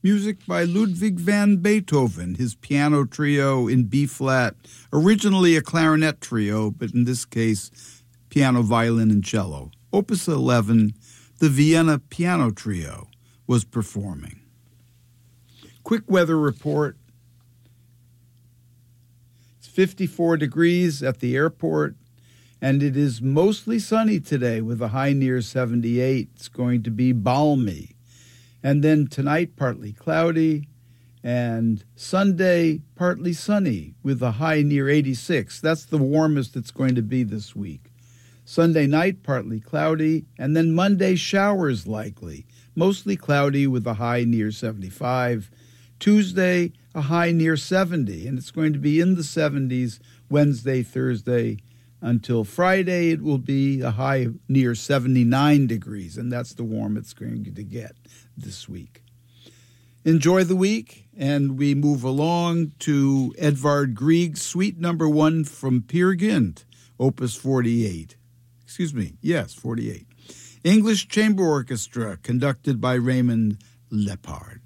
Music by Ludwig van Beethoven, his piano trio in B-flat, originally a clarinet trio, but in this case, piano, violin, and cello. Opus 11, the Vienna Piano Trio, was performing. Quick weather report. It's 54 degrees at the airport, and it is mostly sunny today with a high near 78. It's going to be balmy. And then tonight, partly cloudy, and Sunday, partly sunny with a high near 86. That's the warmest it's going to be this week. Sunday night, partly cloudy, and then Monday, showers likely, mostly cloudy with a high near 75. Tuesday, a high near 70, and it's going to be in the 70s Wednesday, Thursday, until Friday. It will be a high near 79 degrees, and that's the warm it's going to get this week. Enjoy the week, and we move along to Edvard Grieg's Suite Number 1 from Peer Gynt, Opus 48. 48. English Chamber Orchestra, conducted by Raymond Lepard.